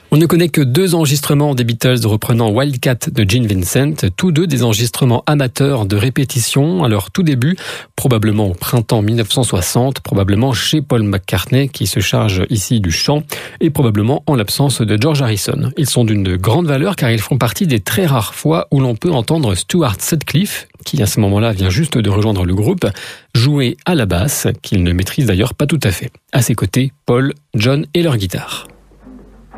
On ne connaît que 2 enregistrements des Beatles reprenant Wildcat de Gene Vincent, tous 2 des enregistrements amateurs de répétition à leur tout début, probablement au printemps 1960, probablement chez Paul McCartney qui se charge ici du chant et probablement en l'absence de George Harrison. Ils sont d'une grande valeur car ils font partie des très rares fois où l'on peut entendre Stuart Sutcliffe, qui à ce moment-là vient juste de rejoindre le groupe, jouer à la basse, qu'il ne maîtrise d'ailleurs pas tout à fait. À ses côtés, Paul, John et leur guitare.